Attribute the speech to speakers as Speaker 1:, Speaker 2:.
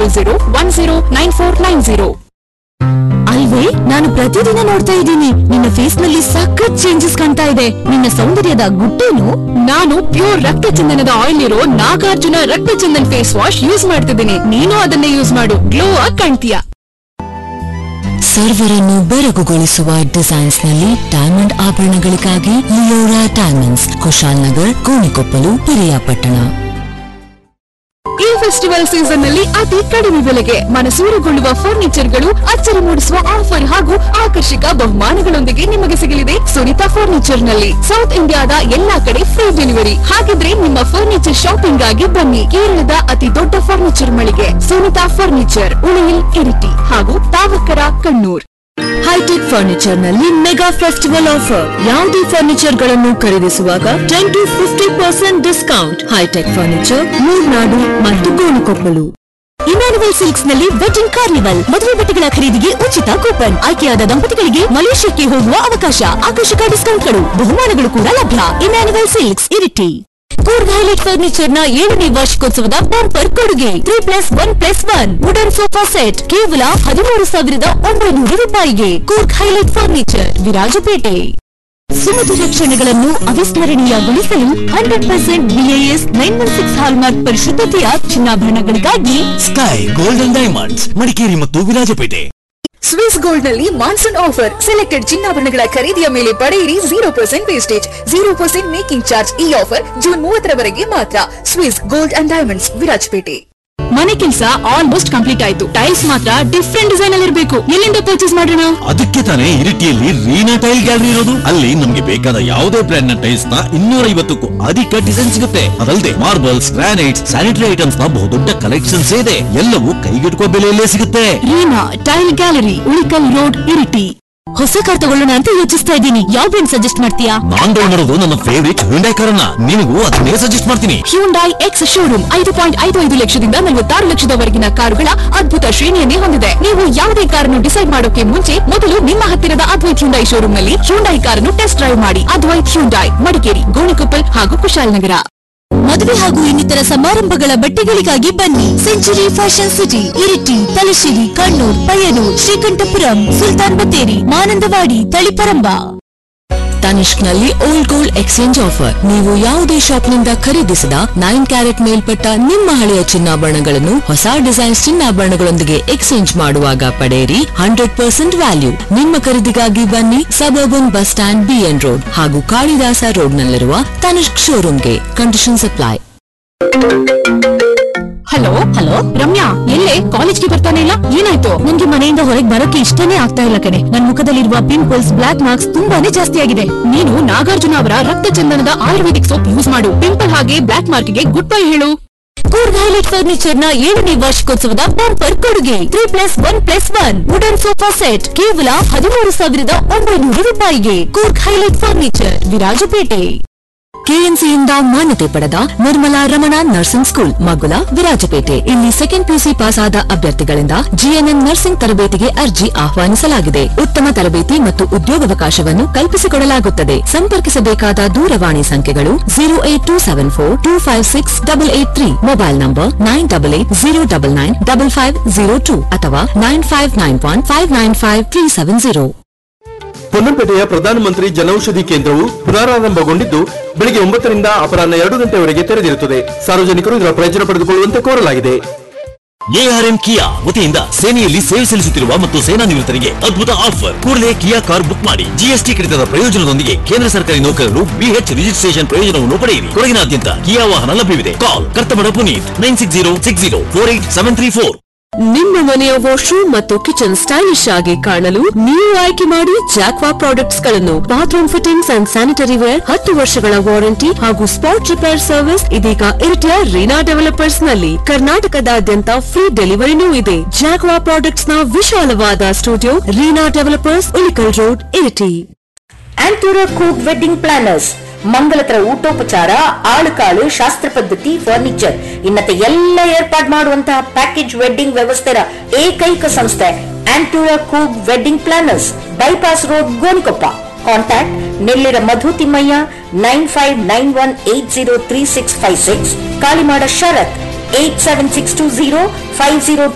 Speaker 1: 9700109490. ಅಲ್ವೇ, ನಾನು ಪ್ರತಿದಿನ ನೋಡ್ತಾ ಇದ್ದೀನಿ, ನಿನ್ನ ಫೇಸ್ ನಲ್ಲಿ ಸಖತ್ ಚೇಂಜಸ್ ಕಾಣ್ತಾ ಇದೆ. ನಿನ್ನ ಸೌಂದರ್ಯದ ಗುಟ್ಟೇನು? ನಾನು ಪ್ಯೂರ್ ರಕ್ತ ಚಂದನದ ಆಯಿಲ್ ಇರೋ ನಾಗಾರ್ಜುನ ರಕ್ತ ಚಂದನ್ ಫೇಸ್ ವಾಶ್ ಯೂಸ್ ಮಾಡ್ತಿದ್ದೀನಿ. ನೀನು ಅದನ್ನೇ ಯೂಸ್ ಮಾಡು, ಗ್ಲೋ ಆಗಿ ಕಾಣ್ತೀಯ.
Speaker 2: ಸರ್ವರನ್ನು ಬೆರಗುಗೊಳಿಸುವ ಡಿಸೈನ್ಸ್ ನಲ್ಲಿ diamond ಆಭರಣಗಳಿಗಾಗಿ Leora diamonds, Kushal Nagar, Gonikoppal, Piriyapatna.
Speaker 1: ಈ ಫೆಸ್ಟಿವಲ್ ಸೀಸನ್ ನಲ್ಲಿ ಅತಿ ಕಡಿಮೆ ಬೆಲೆಗೆ ಮನಸೂರೆಗೊಳ್ಳುವ ಫರ್ನಿಚರ್ಗಳು, ಅಚ್ಚರಿ ಮೂಡಿಸುವ ಆಫರ್ ಹಾಗೂ ಆಕರ್ಷಕ ಬಹುಮಾನಗಳೊಂದಿಗೆ ನಿಮಗೆ ಸಿಗಲಿದೆ ಸುನಿತಾ ಫರ್ನಿಚರ್ ನಲ್ಲಿ. ಸೌತ್ ಇಂಡಿಯಾದ ಎಲ್ಲಾ ಕಡೆ ಫ್ರೀ ಡೆಲಿವರಿ. ಹಾಗಿದ್ರೆ ನಿಮ್ಮ ಫರ್ನಿಚರ್ ಶಾಪಿಂಗ್ ಆಗಿ ಬನ್ನಿ. ಕೇರಳದ ಅತಿ ದೊಡ್ಡ ಫರ್ನಿಚರ್ ಮಳಿಗೆ ಸುನಿತಾ ಫರ್ನಿಚರ್, ಉಳಿಯಿಲ್, ಇರಿಟಿ ಹಾಗೂ ತಾವಕರ, ಕಣ್ಣೂರ್. ಹೈಟೆಕ್ ಫರ್ನಿಚರ್ ನಲ್ಲಿ ಮೆಗಾ ಫೆಸ್ಟಿವಲ್ ಆಫರ್. ಯಾವುದೇ ಫರ್ನಿಚರ್ ಗಳನ್ನು ಖರೀದಿಸುವಾಗ 10 to 50% discount. High tech furniture, Murnad ಮತ್ತು ಗೋಣಿಕೊಪ್ಪಲು. ಇಮ್ಯಾನುವಲ್ ಸಿಲ್ಕ್ಸ್ ನಲ್ಲಿ ವೆಡ್ಡಿಂಗ್ ಕಾರ್ನಿವಲ್. ಮದುವೆ ಬಟ್ಟೆಗಳ ಖರೀದಿಗೆ ಉಚಿತ ಕೂಪನ್. ಆಯ್ಕೆಯಾದ ದಂಪತಿಗಳಿಗೆ ಮಲೇಷ್ಯಾಕ್ಕೆ ಹೋಗುವ ಅವಕಾಶ. ಆಕರ್ಷಕ ಡಿಸ್ಕೌಂಟ್ಗಳು, ಬಹುಮಾನಗಳು ಕೂಡ ಲಭ್ಯ. Immanuel silks, Iritty. Coorg highlight furniture ನ 7ನೇ ವಾರ್ಷಿಕೋತ್ಸವದ ಬಂಪರ್ ಕೊಡುಗೆ 3+1+1 ವುಡನ್ ಸೋಫಾ ಸೆಟ್ ಕೇವಲ 13,900 ರೂಪಾಯಿಗೆ. Coorg highlight furniture, Virajpet. ಸುಮಧುರ ಕ್ಷಣಗಳನ್ನು ಅವಿಸ್ಮರಣೀಯಗೊಳಿಸಲು 100% BIS 916 hallmark ಪರಿಶುದ್ಧತೆಯ ಚಿನ್ನಾಭರಣಗಳಿಗಾಗಿ
Speaker 3: sky golden diamonds, Madikeri ಮತ್ತು ವಿರಾಜಪೇಟೆ.
Speaker 1: ಸ್ವಿಸ್ ಗೋಲ್ಡ್ ನಲ್ಲಿ ಮಾನ್ಸೂನ್ ಆಫರ್. ಸೆಲೆಕ್ಟೆಡ್ ಚಿನ್ನಾಭರಣಗಳ ಖರೀದಿಯ ಮೇಲೆ ಪಡೆಯಿರಿ 0% ವೇಸ್ಟೇಜ್, 0% ಮೇಕಿಂಗ್ ಚಾರ್ಜ್. ಈ ಆಫರ್ ಜೂನ್ 30ರವರೆಗೆ ಮಾತ್ರ. Swiss gold and diamonds, Virajpet. ಮನೆ ಕೆಲಸ ಆಲ್ಮೋಸ್ಟ್ ಕಂಪ್ಲೀಟ್ ಆಯ್ತು. ಟೈಲ್ಸ್ ಮಾತ್ರ ಡಿಫ್ರೆಂಟ್ ಡಿಸೈನ್ ಅಲ್ಲಿ ಇರಬೇಕು. ಎಲ್ಲಿಂದ ಪರ್ಚೇಸ್ ಮಾಡೋಣ?
Speaker 3: ಅದಕ್ಕೆ ತಾನೇ ಇರಿಟಿಯಲ್ಲಿ ರೀನಾ ಟೈಲ್ ಗ್ಯಾಲರಿ ಇರೋದು. ಅಲ್ಲಿ ನಮ್ಗೆ ಬೇಕಾದ ಯಾವುದೇ ಬ್ರ್ಯಾಂಡ್ ನ ಟೈಲ್ಸ್ ನ 250ಕ್ಕೂ ಅಧಿಕ ಡಿಸೈನ್ ಸಿಗುತ್ತೆ. ಅದಲ್ಲದೆ ಮಾರ್ಬಲ್ಸ್, ಗ್ರಾನೈಟ್ಸ್, ಸ್ಯಾನಿಟರಿ ಐಟಮ್ಸ್ ನ ಬಹುದೊಡ್ಡ ಕಲೆಕ್ಷನ್ಸ್ ಇದೆ. ಎಲ್ಲವೂ ಕೈಗೆಟುಕುವ ಬೆಲೆಯಲ್ಲೇ ಸಿಗುತ್ತೆ.
Speaker 1: Reena tail gallery, Ulikkal road, Iritty. ಹೊಸ ಕಾರ್ ತಗೊಳ್ಳೋಣ ಅಂತ ಯೋಚಿಸ್ತಾ ಇದ್ದೀನಿ. ಯಾವ ಬ್ರ್ಯಾಂಡ್ ಸಜೆಸ್ಟ್ ಮಾಡ್ತೀಯಾ?
Speaker 3: ನಾನ್ ತಗೊಂಡಿರೋದು ನನ್ನ ಫೇವರಿಟ್ ಹ್ಯುಂಡೈ ಕಾರನ್ನ. ನಿನಗೂ ಅದನ್ನೇ ಸಜೆಸ್ಟ್ ಮಾಡ್ತೀನಿ.
Speaker 1: ಹ್ಯುಂಡೈ ಎಕ್ಸ್ ಶೋರೂಮ್ 5.55 ಲಕ್ಷದಿಂದ 46 ಲಕ್ಷದವರೆಗಿನ ಕಾರುಗಳ ಅದ್ಭುತ ಶ್ರೇಣಿಯನ್ನೇ ಹೊಂದಿದೆ. ನೀವು ಯಾವುದೇ ಕಾರನ್ನು ಡಿಸೈಡ್ ಮಾಡೋಕೆ ಮುಂಚೆ ಮೊದಲು ನಿಮ್ಮ ಹತ್ತಿರದ ಅದ್ವೈತ್ ಹ್ಯುಂಡೈ ಶೋರೂಮ್ ನಲ್ಲಿ ಹ್ಯುಂಡೈ ಕಾರನ್ನು ಟೆಸ್ಟ್ ಡ್ರೈವ್ ಮಾಡಿ. ಅದ್ವೈತ್ ಹ್ಯುಂಡೈ, ಮಡಿಕೇರಿ, ಗೋಣಿಕೊಪ್ಪಲ್ ಹಾಗೂ ಕುಶಾಲನಗರ. ಮದುವೆ ಹಾಗೂ ಇನ್ನಿತರ ಸಮಾರಂಭಗಳ ಬಟ್ಟೆಗಳಿಗಾಗಿ ಬನ್ನಿ. Century fashion city, Iritty, Thalassery, Kannur, Payyanur, Sreekandapuram, Sultan Battery, Manandavadi, Taliparamba.
Speaker 2: Tanishq ನಲ್ಲಿ ಓಲ್ಡ್ ಗೋಲ್ಡ್ ಎಕ್ಸ್ಚೇಂಜ್ ಆಫರ್. ನೀವು ಯಾವುದೇ ಶಾಪ್ ನಿಂದ ಖರೀದಿಸಿದ 9 ಕ್ಯಾರೆಟ್ ಮೇಲ್ಪಟ್ಟ ನಿಮ್ಮ ಹಳೆಯ ಚಿನ್ನಾಭರಣಗಳನ್ನು ಹೊಸ ಡಿಸೈನ್ಸ್ ಚಿನ್ನಾಭರಣಗಳೊಂದಿಗೆ ಎಕ್ಸ್ಚೇಂಜ್ ಮಾಡುವಾಗ ಪಡೆಯಿರಿ 100% ವ್ಯಾಲ್ಯೂ. ನಿಮ್ಮ ಖರೀದಿಗಾಗಿ ಬನ್ನಿ suburban bus stand, BN road ಹಾಗೂ ಕಾಳಿದಾಸ ರೋಡ್ ನಲ್ಲಿರುವ Tanishq ಶೋರೂಮ್ಗೆ. Conditions apply. Hello Ramya, ಎಲ್ಲೇ? ಕಾಲೇಜ್ಗೆ ಬರ್ತಾನೆ ಇಲ್ಲ, ಏನಾಯ್ತು? ನಂಗೆ ಮನೆಯಿಂದ ಹೊರಗೆ ಬರೋಕೆ ಇಷ್ಟನೇ ಆಗ್ತಾ ಇಲ್ಲ ಕಣೆ. ನನ್ ಮುಖದಲ್ಲಿರುವ ಪಿಂಪಲ್ಸ್, ಬ್ಲಾಕ್ ಮಾರ್ಕ್ಸ್ ತುಂಬಾನೇ ಜಾಸ್ತಿ ಆಗಿದೆ. ನೀನು ನಾಗಾರ್ಜುನ ಅವರ ರಕ್ತ ಚಂದನದ ಆಯುರ್ವೇದಿಕ್ ಸೋಪ್ ಯೂಸ್ ಮಾಡು. ಪಿಂಪಲ್ ಹಾಗೆ ಬ್ಲಾಕ್ ಮಾರ್ಕ್ ಗೆ ಗುಡ್ ಬೈ ಹೇಳು. ಕೂರ್ಗ್ ಹೈಲೈಟ್ ಫರ್ನಿಚರ್ ನ 7ನೇ ವಾರ್ಷಿಕೋತ್ಸವದ ಬಂಪರ್ ಕೊಡುಗೆ 3+1+1 ವುಡನ್ ಸೋಫಾ ಸೆಟ್ ಕೇವಲ 13,900 ರೂಪಾಯಿಗೆ. Coorg highlight furniture, Virajpet. ಕೆಎನ್ಸಿಯಿಂದ ಮಾನ್ಯತೆ ಪಡೆದ ನಿರ್ಮಲಾ ರಮಣ ನರ್ಸಿಂಗ್ ಸ್ಕೂಲ್, ಮಗುಲ, ವಿರಾಜಪೇಟೆ. ಇಲ್ಲಿ ಸೆಕೆಂಡ್ PUC ಪಾಸ್ ಆದ ಅಭ್ಯರ್ಥಿಗಳಿಂದ GNM ನರ್ಸಿಂಗ್ ತರಬೇತಿಗೆ ಅರ್ಜಿ ಆಹ್ವಾನಿಸಲಾಗಿದೆ. ಉತ್ತಮ ತರಬೇತಿ ಮತ್ತು ಉದ್ಯೋಗಾವಕಾಶವನ್ನು ಕಲ್ಪಿಸಿಕೊಡಲಾಗುತ್ತದೆ. ಸಂಪರ್ಕಿಸಬೇಕಾದ ದೂರವಾಣಿ ಸಂಖ್ಯೆಗಳು 08274256883, ಮೊಬೈಲ್ ನಂಬರ್ 9880995502 ಅಥವಾ 9591595370.
Speaker 4: ಪೊನ್ನಂಪೇಟೆಯ ಪ್ರಧಾನಮಂತ್ರಿ ಜನೌಷಧಿ ಕೇಂದ್ರವು ಪುನರಾರಂಭಗೊಂಡಿದ್ದು ಬೆಳಗ್ಗೆ 9 ರಿಂದ ಅಪರಾಹ್ನ 2 ಗಂಟೆವರೆಗೆ ತೆರೆದಿರುತ್ತದೆ. ಸಾರ್ವಜನಿಕರು ಇದರ ಪ್ರಯೋಜನ ಪಡೆದುಕೊಳ್ಳುವಂತೆ ಕೋರಲಾಗಿದೆ.
Speaker 3: ARM ಕಿಯಾ ವತಿಯಿಂದ ಸೇನೆಯಲ್ಲಿ ಸೇವೆ ಸಲ್ಲಿಸುತ್ತಿರುವ ಮತ್ತು ಸೇನಾ ನಿವೃತ್ತರಿಗೆ ಅದ್ಭುತ ಆಫರ್. ಕೂಡಲೇ ಕಿಯಾ ಕಾರ್ ಬುಕ್ ಮಾಡಿ. GST ಕಡಿತದ ಪ್ರಯೋಜನದೊಂದಿಗೆ ಕೇಂದ್ರ ಸರ್ಕಾರಿ ನೌಕರರು BH ರಿಜಿಸ್ಟ್ರೇಷನ್ ಪ್ರಯೋಜನವನ್ನು ಪಡೆಯಿರಿ. ಕೊಡಗಿನಾದ್ಯಂತ ಕಿಯಾ ವಾಹನ ಲಭ್ಯವಿದೆ. ಕಾಲ್ ಕರ್ತಮಡ ಪುನೀತ್ 96060484.
Speaker 2: ನಿಮ್ಮ ಮನೆಯ ವಾಶ್ರೂಮ್ ಮತ್ತು ಕಿಚನ್ ಸ್ಟೈಲಿಶ್ ಆಗಿ ಕಾಣಲು ನೀವು ಆಯ್ಕೆ ಮಾಡಿ ಜಾಕ್ವಾ ಪ್ರಾಡಕ್ಟ್ಸ್ ಗಳನ್ನು. Bathroom fittings and sanitary wear, 10 ವರ್ಷಗಳ ವಾರಂಟಿ ಹಾಗೂ ಸ್ಪಾಟ್ ರಿಪೇರ್ ಸರ್ವಿಸ್ ಇದೀಗ ಇರಿಟಿಯ ರೀನಾ ಡೆವಲಪರ್ಸ್ ನಲ್ಲಿ. ಕರ್ನಾಟಕದಾದ್ಯಂತ ಫ್ರೀ ಡೆಲಿವರಿನೂ ಇದೆ. ಜಾಕ್ವಾ ಪ್ರಾಡಕ್ಟ್ಸ್ ನ ವಿಶಾಲವಾದ studio, Reena developers, Ulikkal road, Iritty.
Speaker 5: ಆಂಟೂರ ಕೂಗ್ wedding planners, ಮಂಗಲತರ ಊಟೋಪಚಾರ, ಆಳುಕಾಳು, ಶಾಸ್ತ್ರ ಪದ್ಧತಿ, ಫರ್ನಿಚರ್ ಇನ್ನತೆ ಎಲ್ಲ ಏರ್ಪಾಡು ಮಾಡುವಂತಹ ಪ್ಯಾಕೇಜ್ ವೆಡ್ಡಿಂಗ್ ವ್ಯವಸ್ಥೆಯ ಏಕೈಕ ಸಂಸ್ಥೆ ಆಂಟೂರ ಕೂಗ್ wedding planners, bypass road, Gonikoppa. Contact Nellira ಮಧು ತಿಮ್ಮಯ್ಯ 9591803656, ಕಾಳಿಮಾಡ ಶರತ್ 8762050